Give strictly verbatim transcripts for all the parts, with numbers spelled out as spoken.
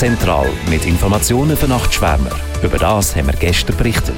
Zentral mit Informationen für Nachtschwärmer. Über das haben wir gestern berichtet.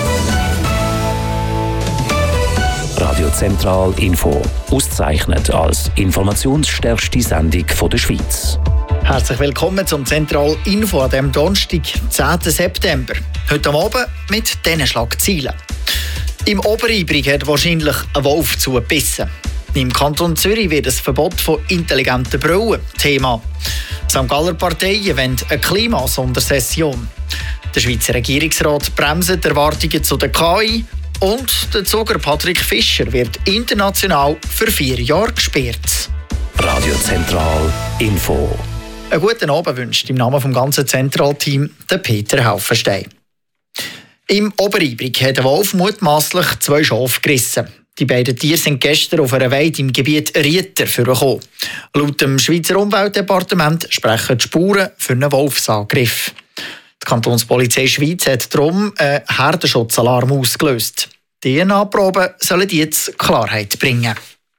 Radio Zentral Info, ausgezeichnet als informationsstärkste Sendung der Schweiz. Herzlich willkommen zum Zentral Info an diesem Donnerstag, zehnten September. Heute am Abend mit diesen Schlagzeilen. Im Oberibrig hat wahrscheinlich ein Wolf zugebissen. Im Kanton Zürich wird das Verbot von intelligenten Brillen Thema. Sankt Galler Parteien wollen eine Klimasondersession. Der Schweizer Regierungsrat bremst die Erwartungen zu der K I. Und der Zuger Patrick Fischer wird international für vier Jahre gesperrt. Radio Zentral Info. Einen guten Abend wünscht im Namen des ganzen Zentralteam der Peter Haufenstein. Im Oberibrig hat ein Wolf mutmaßlich zwei Schafe gerissen. Die beiden Tiere sind gestern auf einer Weide im Gebiet Rieter vorgekommen. Laut dem Schweizer Umweltdepartement sprechen die Spuren für einen Wolfsangriff. Die Kantonspolizei Schweiz hat darum einen Herdensschutzalarm ausgelöst. D N A-Proben sollen jetzt Klarheit bringen.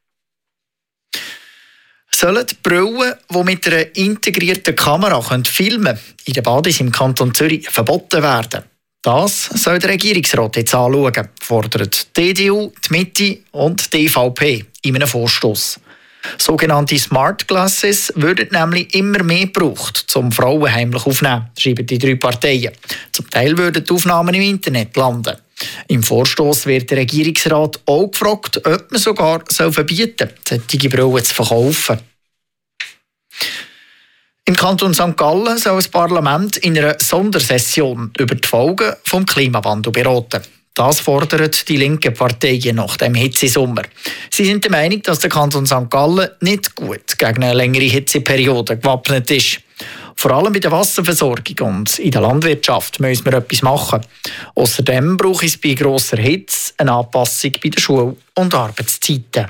Sollen die Brillen, die mit einer integrierten Kamera filmen können, in den Badis im Kanton Zürich verboten werden? Das soll der Regierungsrat jetzt anschauen, fordert die E D U, die Mitte und die E V P in einem Vorstoss. Sogenannte Smart Glasses würden nämlich immer mehr gebraucht, um Frauen heimlich aufzunehmen, schreiben die drei Parteien. Zum Teil würden die Aufnahmen im Internet landen. Im Vorstoss wird der Regierungsrat auch gefragt, ob man sogar verbieten soll, solche Brillen zu verkaufen. Im Kanton Sankt Gallen soll das Parlament in einer Sondersession über die Folgen des Klimawandels beraten. Das fordern die linken Parteien nach dem Hitzesommer. Sie sind der Meinung, dass der Kanton Sankt Gallen nicht gut gegen eine längere Hitzeperiode gewappnet ist. Vor allem bei der Wasserversorgung und in der Landwirtschaft müssen wir etwas machen. Außerdem braucht es bei grosser Hitze eine Anpassung bei den Schul- und Arbeitszeiten.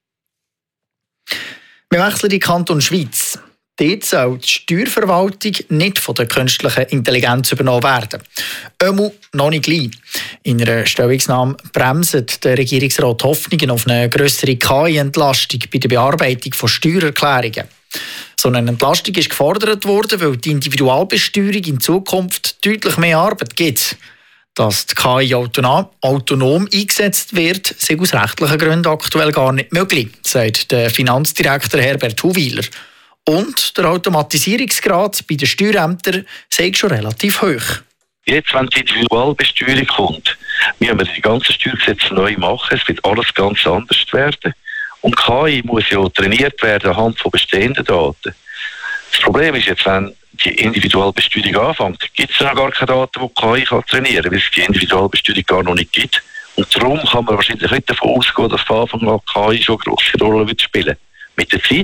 Wir wechseln in den Kanton Schweiz. Dort soll die Steuerverwaltung nicht von der künstlichen Intelligenz übernommen werden. Einmal noch nicht gleich. In einer Stellungnahme bremst der Regierungsrat Hoffnungen auf eine grössere K I-Entlastung bei der Bearbeitung von Steuererklärungen. So eine Entlastung ist gefordert worden, weil die Individualbesteuerung in Zukunft deutlich mehr Arbeit gibt. Dass die K I autonom, autonom eingesetzt wird, sei aus rechtlichen Gründen aktuell gar nicht möglich, sagt der Finanzdirektor Herbert Huwiler. Und der Automatisierungsgrad bei den Steuerämtern sei schon relativ hoch. Jetzt, wenn die Individualbesteuerung kommt, müssen wir die ganzen Steuergesetze neu machen. Es wird alles ganz anders werden. Und K I muss ja trainiert werden anhand von bestehenden Daten. Das Problem ist jetzt, wenn die Individualbesteuerung anfängt, gibt es ja noch gar keine Daten, die K I kann trainieren kann, weil es die Individualbesteuerung gar noch nicht gibt. Und darum kann man wahrscheinlich nicht davon ausgehen, dass von Anfang an K I schon eine grosse Rolle wird spielen. Mit der Zeit